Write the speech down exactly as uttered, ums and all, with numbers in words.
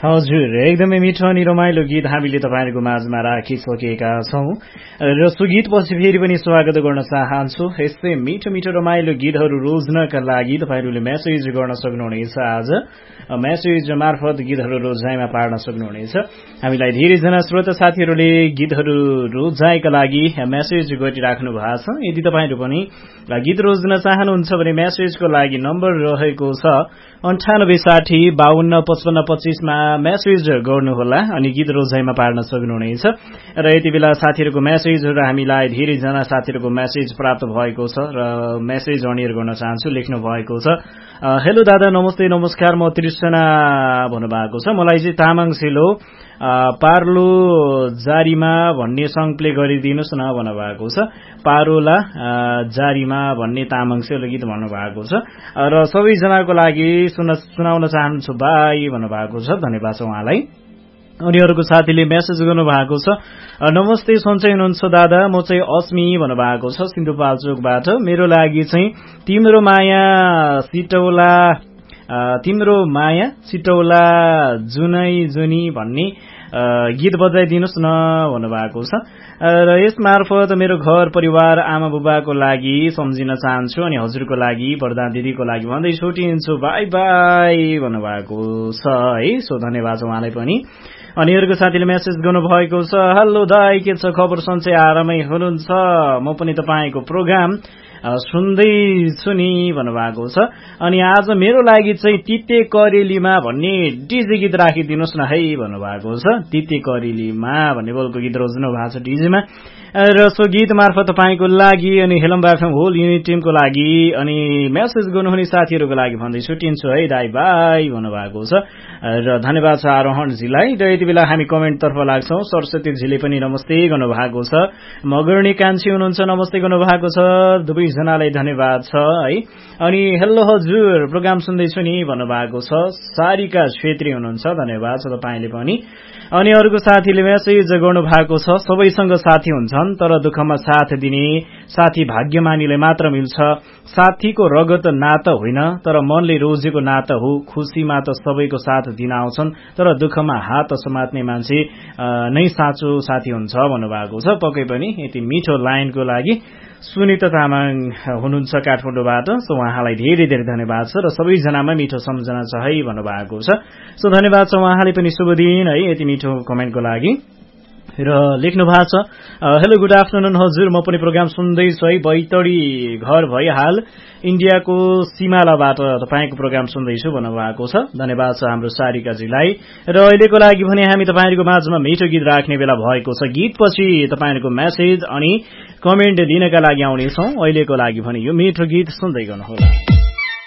हजुर, एकदमै मिठो अनि रमाइलो गीत हामीले तपाईँहरूको माझमा राखिसकेका छौँ र सो गीतपछि फेरि पनि स्वागत गर्न चाहन्छु। यस्तै मिठो मिठो रमाइलो गीतहरू रोज्नका लागि तपाईँहरूले मेसेज गर्न सक्नुहुनेछ। आज मेसेज मार्फत गीतहरू रोजाइमा पार्न सक्नुहुनेछ। हामीलाई धेरैजना श्रोता साथीहरूले गीतहरू रोजाइका लागि मेसेज गरिराख्नु भएको छ। यदि तपाईँहरू पनि गीत रोज्न चाहनुहुन्छ भने मेसेजको लागि नम्बर रहेको छ अन्ठानब्बे साठी बाहन्न पचपन्न पच्चिसमा मेसेज गर्नुहोला अनि गीत रोजाइमा पार्न सक्नुहुनेछ। र यति बेला साथीहरूको मेसेजहरू हामीलाई धेरैजना साथीहरूको मेसेज प्राप्त भएको छ र मेसेज अनियर गर्न चाहन्छु। लेख्नु भएको छ, हेलो दादा नमस्ते नमस्कार, म तृष्णा भन्नुभएको छ। मलाई चाहिँ तामाङ सेलो पार्लो जारीमा भन्ने सङ प्ले गरिदिनुहोस् न भन्नुभएको छ। पारोला जारीमा भन्ने तामाङ सेलो गीत भन्नुभएको छ र सबैजनाको लागि सुन सुनाउन चाहन्छु भाइ भन्नुभएको छ। धन्यवाद छ उहाँलाई। अनि अर्को साथीले मेसेज गर्नुभएको छ, नमस्ते सन्चै हुनुहुन्छ दादा, म चाहिँ अस्मी भन्नुभएको छ सिन्धुपाल्चोकबाट। मेरो लागि चाहिँ तिम्रो माया सिटौला तिम्रो माया सिटौला जुनै जुनी भन्ने गीत बजाइदिनुहोस् न भन्नुभएको छ। र यस मार्फत मेरो घर परिवार आमा बुबाको लागि सम्झिन चाहन्छु अनि हजुरको लागि वरदान दिदीको लागि भन्दै छुटिन्छु बाई बाई भन्नुभएको छ है। सो धन्यवाद छ उहाँलाई पनि। अनि अर्को साथीले मेसेज गर्नुभएको छ, हेलो दाई के छ खबर, सन्चै आरामै हुनुहुन्छ, म पनि तपाईँको प्रोग्राम सुन्दैछु नि भन्नुभएको छ। अनि आज मेरो लागि चाहिँ तिते करेलीमा भन्ने डिजे गीत राखिदिनुहोस् न है भन्नुभएको छ। तिते करेलीमा भन्ने बोलको गीत रोज्नु भएको छ डिजेमा। र सो गीत मार्फत तपाईँको लागि अनि हेलम्बा एफएम होल युनिट टिमको लागि अनि मेसेज गर्नुहुने साथीहरूको लागि भन्दै छुटिन्छु है दाई बाई भन्नुभएको छ। र धन्यवाद छ आरोहणजीलाई। र यति बेला हामी कमेन्टतर्फ लाग्छौँ। सरस्वतीजीले पनि नमस्ते गर्नुभएको छ। मगर्णी कान्छी हुनुहुन्छ, नमस्ते गर्नुभएको छ। दुवैजनालाई धन्यवाद छ है। अनि हेलो हजुर प्रोग्राम सुन्दैछु नि भन्नुभएको छ। सारिका छेत्री हुनुहुन्छ, धन्यवाद छ तपाईँले पनि। अनि अर्को साथीले मेसेज गर्नु भएको छ, सबैसँग साथी हुन्छन् तर दुःखमा साथ दिने साथी भाग्यमानीले मात्र मिल्छ। साथीको रगत नाता होइन तर मनले रोजेको नाता हो। खुसीमा त सबैको साथ दिन आउँछन् तर दुःखमा हात समात्ने मान्छे नै साँचो साथी हुन्छ भन्नुभएको छ। पक्कै पनि यति मिठो लाइनको लागि सुनिता तामाङ हुनुहुन्छ काठमाडौँबाट। सो उहाँलाई धेरै धेरै धन्यवाद छ र सबैजनामा मिठो सम्झना छ है भन्नुभएको छ। सो धन्यवाद छ उहाँले पनि। शुभ दिन है यति मिठो कमेन्टको लागि। र लेख्नु भएको छ, हेलो गुड आफ्टरनुन हजुर, म पनि प्रोग्राम सुन्दैछु है। बैतडी घर भई हाल इन्डियाको सिमालाबाट तपाईँको प्रोग्राम सुन्दैछु भन्नुभएको छ। धन्यवाद छ हाम्रो सारिकाजीलाई। र अहिलेको लागि भने हामी तपाईँहरूको माझमा मिठो गीत राख्ने बेला भएको छ। गीतपछि तपाईँहरूको मेसेज अनि कमेन्ट दिनका लागि आउनेछौँ। अहिलेको लागि भने यो मिठो गीत सुन्दै गर्नुहोला।